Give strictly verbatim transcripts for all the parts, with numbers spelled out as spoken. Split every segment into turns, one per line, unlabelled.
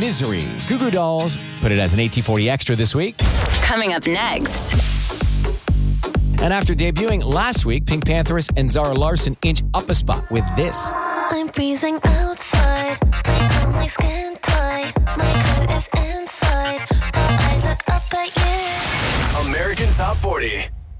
Misery. Goo Goo Dolls put it as an A T forty Extra this week.
Coming up next.
And after debuting last week, Pink Pantheress and Zara Larsson inch up a spot with this.
I'm freezing outside. I feel my skin tight. My coat is inside. But I look up at you.
American Top forty.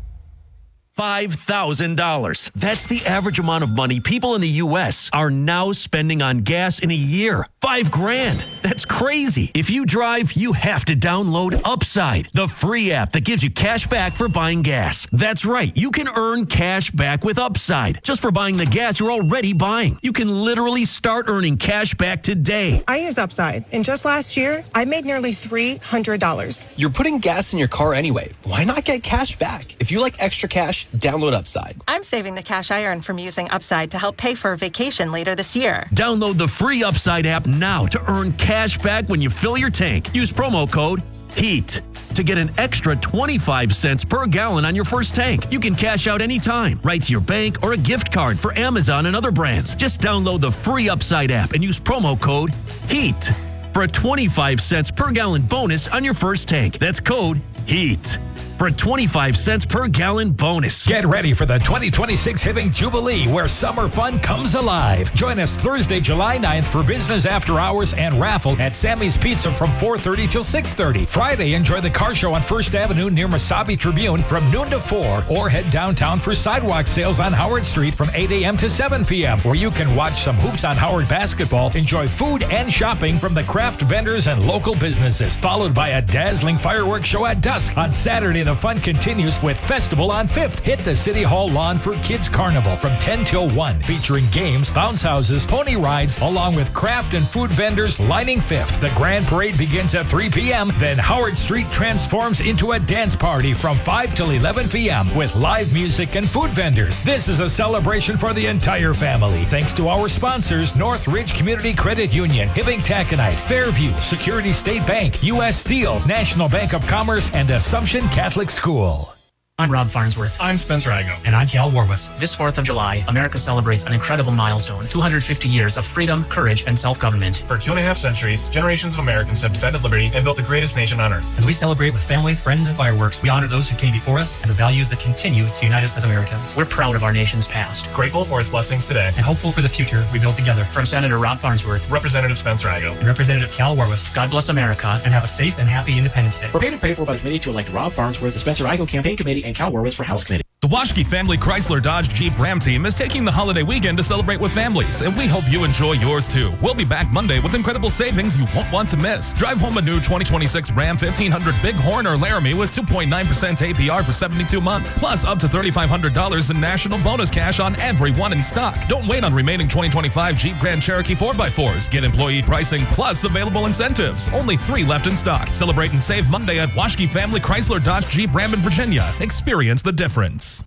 five thousand dollars. That's the average amount of money people in the U S are now spending on gas in a year. Five grand. That's crazy. If you drive, you have to download Upside, the free app that gives you cash back for buying gas. That's right. You can earn cash back with Upside just for buying the gas you're already buying. You can literally start earning cash back today.
I use Upside, and just last year, I made nearly three hundred dollars.
You're putting gas in your car anyway. Why not get cash back? If you like extra cash, download Upside.
I'm saving the cash I earn from using Upside to help pay for a vacation later this year.
Download the free Upside app now to earn cash back when you fill your tank. Use promo code HEAT to get an extra twenty-five cents per gallon on your first tank. You can cash out anytime, right to your bank or a gift card for Amazon and other brands. Just download the free Upside app and use promo code HEAT for a twenty-five cents per gallon bonus on your first tank. That's code HEAT for a twenty-five cents per gallon bonus.
Get ready for the twenty twenty-six Hibbing Jubilee, where summer fun comes alive. Join us Thursday, July ninth for business after hours and raffle at Sammy's Pizza from four thirty till six thirty. Friday, enjoy the car show on First Avenue near Mesabi Tribune from noon to four, or head downtown for sidewalk sales on Howard Street from eight a.m. to seven p.m., where you can watch some hoops on Howard basketball, enjoy food and shopping from the craft vendors and local businesses, followed by a dazzling fireworks show at dusk. On Saturday, the fun continues with Festival on Fifth. Hit the City Hall lawn for Kids Carnival from ten till one, featuring games, bounce houses, pony rides, along with craft and food vendors lining Fifth. The Grand Parade begins at three p.m. Then Howard Street transforms into a dance party from five till eleven p.m. with live music and food vendors. This is a celebration for the entire family. Thanks to our sponsors, Northridge Community Credit Union, Hibbing Taconite, Fairview, Security State Bank, U S Steel, National Bank of Commerce, and Assumption Catholic School.
I'm Rob Farnsworth.
I'm Spencer Igo.
And I'm Cal Warwis. This fourth of July, America celebrates an incredible milestone, two hundred fifty years of freedom, courage, and self-government.
For two and a half centuries, generations of Americans have defended liberty and built the greatest nation on earth.
As we celebrate with family, friends, and fireworks, we honor those who came before us and the values that continue to unite us as Americans. We're proud of our nation's past,
grateful for its blessings today,
and hopeful for the future we build together. From Senator Rob Farnsworth,
Representative Spencer Igo,
and Representative Cal Warwis, God bless America, and have a safe and happy Independence Day.
We're paid and paid for by the committee to elect Rob Farnsworth, the Spencer Igo Campaign Committee, and Cal Warwis for House Committee.
The Waschke Family Chrysler Dodge Jeep Ram team is taking the holiday weekend to celebrate with families, and we hope you enjoy yours too. We'll be back Monday with incredible savings you won't want to miss. Drive home a new twenty twenty-six Ram fifteen hundred Bighorn or Laramie with two point nine percent A P R for seventy-two months, plus up to three thousand five hundred dollars in national bonus cash on every one in stock. Don't wait on remaining twenty twenty-five Jeep Grand Cherokee four by fours. Get employee pricing plus available incentives. Only three left in stock. Celebrate and save Monday at Waschke Family Chrysler Dodge Jeep Ram in Virginia. Experience the difference.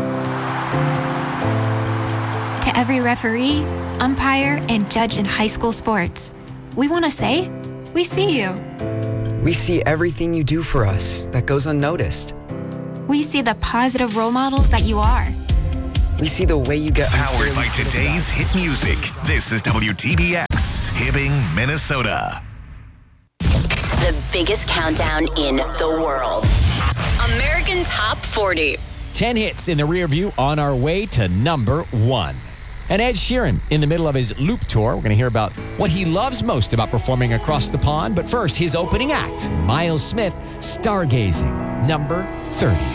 To every referee, umpire, and judge in high school sports, we want to say, we see you.
We see everything you do for us that goes unnoticed.
We see the positive role models that you are.
We see the way you get
powered by today's hit music. This is W T B X, Hibbing, Minnesota.
The biggest countdown in the world. American Top forty.
ten hits in the rear view on our way to number one. And Ed Sheeran in the middle of his Loop tour. We're going to hear about what he loves most about performing across the pond. But first, his opening act, Miles Smith, Stargazing, number thirty.